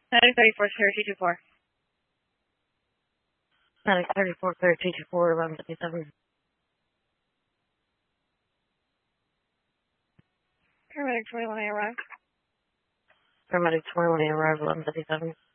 34, 3224. Medic 34, 3224, 1157. Paramedic 21A arrived. Paramedic 21 arrival 1157.